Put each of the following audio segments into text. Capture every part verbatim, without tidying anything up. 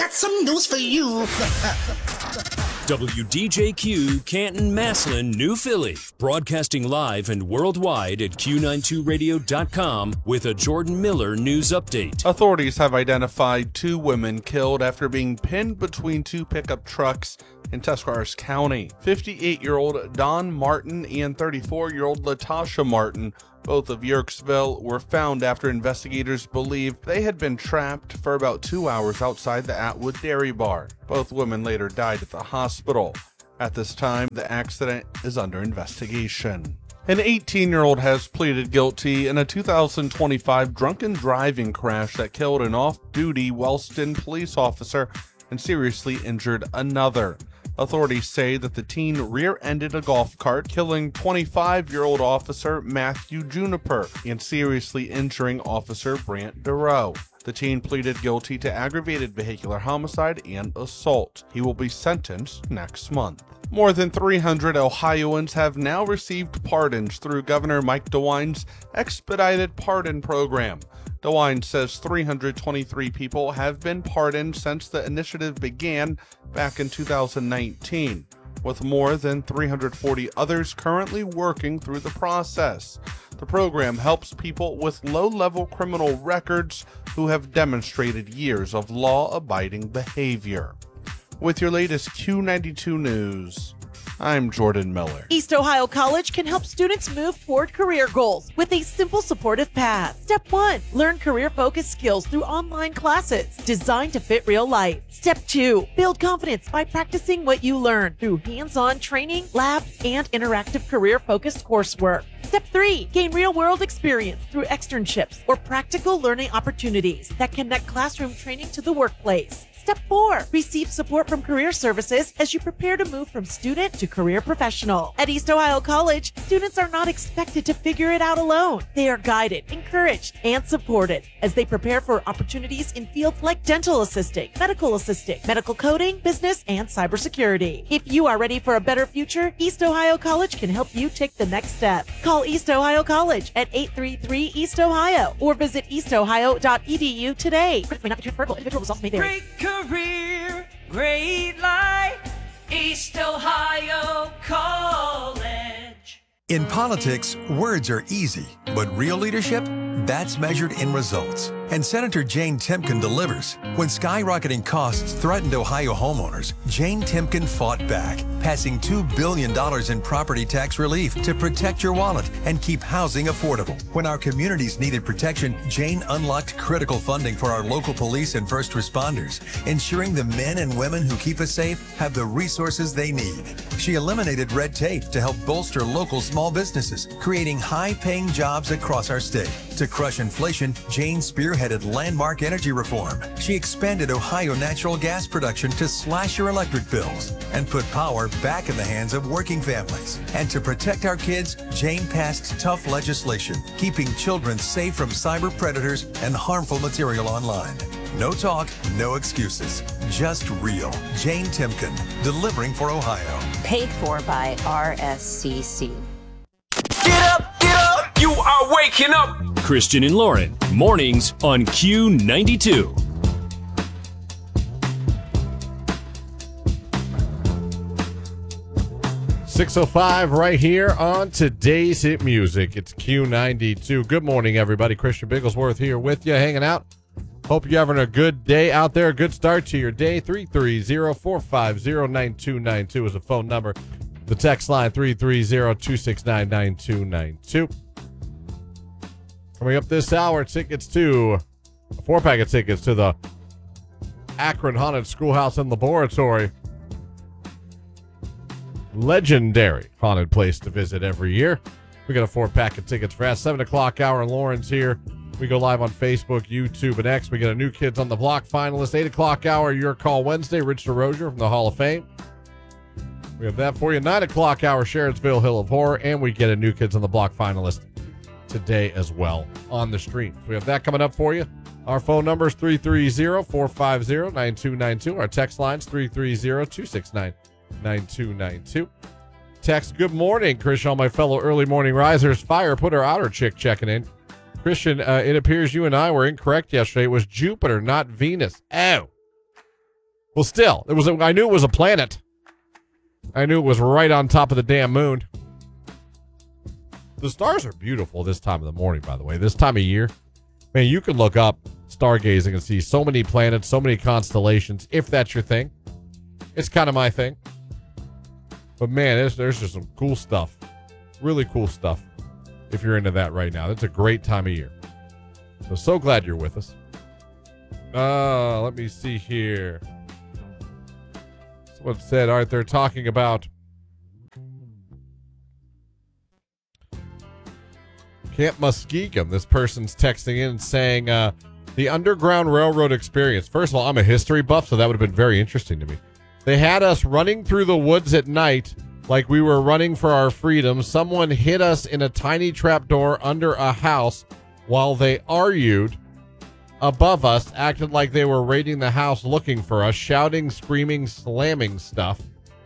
got some news for you. W D J Q, Canton, Massillon, New Philly. Broadcasting live and worldwide at Q ninety-two radio dot com with a Jordan Miller news update. Authorities have identified two women killed after being pinned between two pickup trucks in Tuscarawas County. fifty-eight-year-old Don Martin and thirty-four-year-old Latasha Martin, both of Yerkesville, were found after investigators believed they had been trapped for about two hours outside the Atwood Dairy Bar. Both women later died at the hospital. At this time, the accident is under investigation. An eighteen-year-old has pleaded guilty in a two thousand twenty-five drunken driving crash that killed an off-duty Wellston police officer and seriously injured another. Authorities say that the teen rear-ended a golf cart, killing twenty-five-year-old officer Matthew Juniper and seriously injuring officer Brant Duro. The teen pleaded guilty to aggravated vehicular homicide and assault. He will be sentenced next month. More than three hundred Ohioans have now received pardons through Governor Mike DeWine's expedited pardon program. DeWine says three hundred twenty-three people have been pardoned since the initiative began back in two thousand nineteen, with more than three hundred forty others currently working through the process. The program helps people with low-level criminal records who have demonstrated years of law-abiding behavior. With your latest Q ninety-two news, I'm Jordan Miller. East Ohio College can help students move toward career goals with a simple supportive path. Step one, learn career-focused skills through online classes designed to fit real life. Step two, build confidence by practicing what you learn through hands-on training, labs, and interactive career-focused coursework. Step three, gain real-world experience through externships or practical learning opportunities that connect classroom training to the workplace. Step four, receive support from Career Services as you prepare to move from student to career professional. At East Ohio College, students are not expected to figure it out alone. They are guided, encouraged, and supported as they prepare for opportunities in fields like dental assisting, medical assisting, medical coding, business, and cybersecurity. If you are ready for a better future, East Ohio College can help you take the next step. Call East Ohio College at eight three three East Ohio or visit east ohio dot e d u today. Individual results may vary. Career, great life, East Ohio College. In politics, words are easy, but real leadership, that's measured in results. And Senator Jane Timken delivers. When skyrocketing costs threatened Ohio homeowners, Jane Timken fought back, passing two billion dollars in property tax relief to protect your wallet and keep housing affordable. When our communities needed protection, Jane unlocked critical funding for our local police and first responders, ensuring the men and women who keep us safe have the resources they need. She eliminated red tape to help bolster local small businesses, creating high-paying jobs across our state. To crush inflation, Jane spearheaded landmark energy reform. She expanded Ohio natural gas production to slash your electric bills and put power back in the hands of working families. And to protect our kids, Jane passed tough legislation, keeping children safe from cyber predators and harmful material online. No talk, no excuses, just real. Jane Timken, delivering for Ohio. Paid for by R S C C. Get up, get up! You are waking up! Christian and Lauren, mornings on Q ninety-two. six oh five right here on today's hit music. It's Q ninety-two. Good morning, everybody. Christian Bigglesworth here with you, hanging out. Hope you're having a good day out there. A good start to your day. three three zero, four five zero, nine two nine two is a phone number. The text line three three zero, two six nine, nine two nine two. Coming up this hour, tickets to, a four-pack of tickets to the Akron Haunted Schoolhouse and Laboratory. Legendary haunted place to visit every year. We got a four-pack of tickets for that. seven o'clock hour, Lauren's here. We go live on Facebook, YouTube, and X. We got a New Kids on the Block finalist. eight o'clock hour, Your Call Wednesday, Rich DeRozier from the Hall of Fame. We have that for you. nine o'clock hour, Sharonsville Hill of Horror, and we get a New Kids on the Block finalist today as well on the stream. So we have that coming up for you. Our phone number is three three zero, four five zero, nine two nine two. Our text line is three three zero, two six nine, nine two nine two. Text, good morning, Christian, all my fellow early morning risers. Fire, put our outer chick checking in. Christian, uh, it appears you and I were incorrect yesterday. It was Jupiter, not Venus. Oh. Well, still, it was. A, I knew it was a planet. I knew it was right on top of the damn moon. The stars are beautiful this time of the morning, by the way. This time of year. Man, you can look up stargazing and see so many planets, so many constellations, if that's your thing. It's kind of my thing. But man, there's, there's just some cool stuff. Really cool stuff if you're into that right now. That's a great time of year. So, so glad you're with us. Uh, let me see here. Someone said, all right, they're talking about Camp Muskegum. This person's texting in and saying, uh, the Underground Railroad experience. First of all, I'm a history buff, so that would have been very interesting to me. They had us running through the woods at night like we were running for our freedom. Someone hid us in a tiny trapdoor under a house while they argued above us, acted like they were raiding the house looking for us, shouting, screaming, slamming stuff.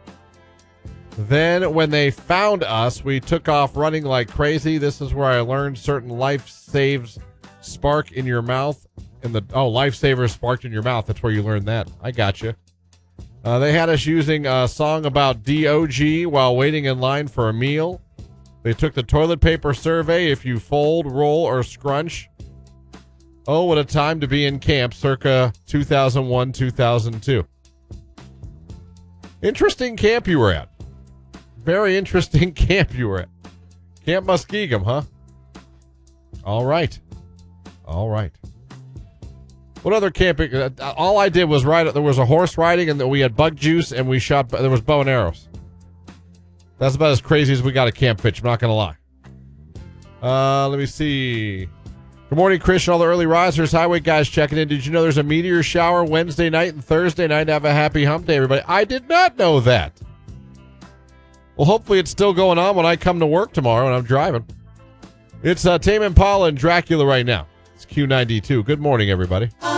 Then when they found us, we took off running like crazy. This is where I learned certain life saves spark in your mouth. In the oh, lifesaver sparked in your mouth. That's where you learned that. I got you. Uh, they had us using a song about D O G while waiting in line for a meal. They took the toilet paper survey. If you fold, roll, or scrunch. Oh, what a time to be in camp, circa two thousand one, two thousand two. Interesting camp you were at. Very interesting camp you were at. Camp Muskegum, huh? All right. All right. What other camping? Uh, all I did was ride. There was a horse riding, and we had bug juice, and we shot. There was bow and arrows. That's about as crazy as we got at Camp Fitch. I'm not going to lie. Uh, let me see. Good morning, Chris, and all the early risers. Highway guys checking in. Did you know there's a meteor shower Wednesday night and Thursday night? Have a happy hump day, everybody. I did not know that. Well, hopefully it's still going on when I come to work tomorrow and I'm driving. It's uh, Tame Impala and Dracula right now. It's Q ninety-two. Good morning, everybody.